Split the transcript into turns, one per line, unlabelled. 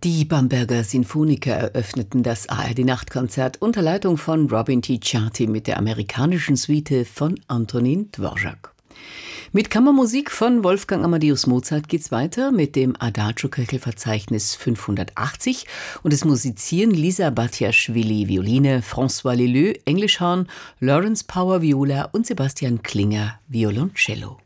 Die Bamberger Sinfoniker eröffneten das ARD-Nachtkonzert unter Leitung von Robin T. Ciati mit der amerikanischen Suite von Antonin Dvorak. Mit Kammermusik von Wolfgang Amadeus Mozart geht's weiter mit dem Adagio-Köchelverzeichnis 580 und es musizieren Lisa Batiaschwili Violine, François Leleu Englischhorn, Lawrence Power Viola und Sebastian Klinger Violoncello.